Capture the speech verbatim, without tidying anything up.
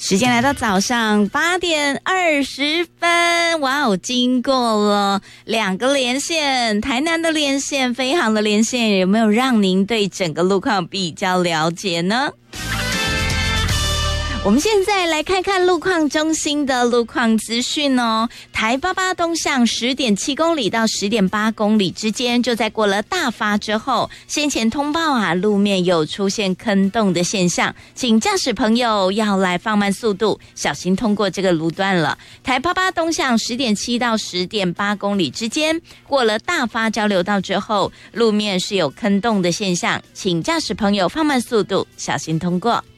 时间来到早上八点二十分，哇哦，经过了两个连线，台南的连线、飞航的连线，有没有让您对整个路况比较了解呢？我们现在来看看路况中心的路况资讯哦。台八八东向十点七公里到十点八公里之间，就在过了大发之后，先前通报啊，路面有出现坑洞的现象，请驾驶朋友要来放慢速度，小心通过这个路段了。台八八东向十点七到十点八公里之间，过了大发交流道之后，路面是有坑洞的现象，请驾驶朋友放慢速度，小心通过。